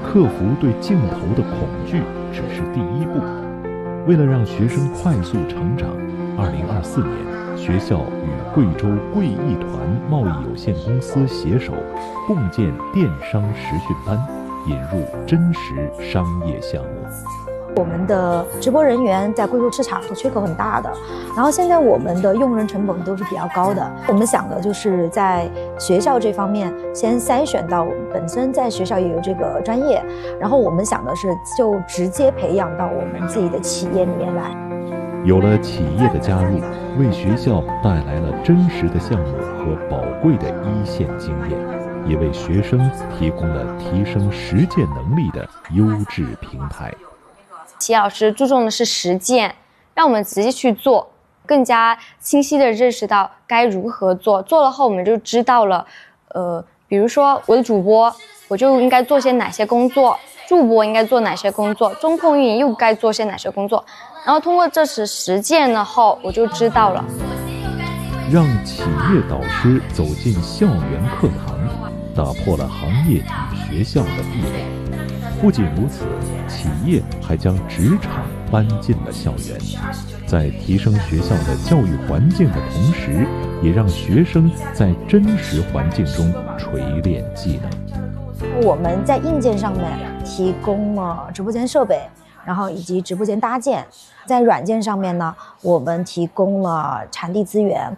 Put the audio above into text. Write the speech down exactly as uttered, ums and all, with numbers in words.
克服对镜头的恐惧只是第一步。为了让学生快速成长，二零二四年，学校与贵州贵艺团贸易有限公司携手，共建电商实训班，引入真实商业项目。 我们的直播人员在贵州市场的缺口很大的，然后现在我们的用人成本都是比较高的。我们想的就是在学校这方面先筛选到本身在学校也有这个专业，然后我们想的是就直接培养到我们自己的企业里面来。 有了企业的加入，为学校带来了真实的项目和宝贵的一线经验，也为学生提供了提升实践能力的优质平台。 齐老师注重的是实践，让我们直接去做，更加清晰地认识到该如何做。做了后，我们就知道了，呃，比如说我的主播，我就应该做些哪些工作；助播应该做哪些工作；中控运营又该做些哪些工作。然后通过这次实践了后，我就知道了。 让企业导师走进校园课堂，打破了行业与学校的壁垒。不仅如此，企业还将职场搬进了校园，在提升学校的教育环境的同时，也让学生在真实环境中锤炼技能。 我们在硬件上面提供了直播间设备，然后以及直播间搭建；在软件上面呢，我们提供了场地资源。